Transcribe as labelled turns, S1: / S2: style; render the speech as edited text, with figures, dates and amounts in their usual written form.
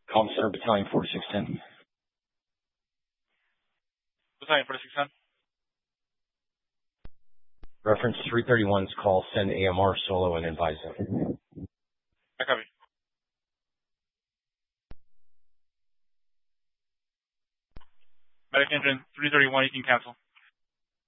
S1: Call Center Battalion 4610.
S2: Battalion 4610.
S1: Reference 331's call, send AMR solo and advise them.
S2: I copy. Medic engine 331, you can cancel.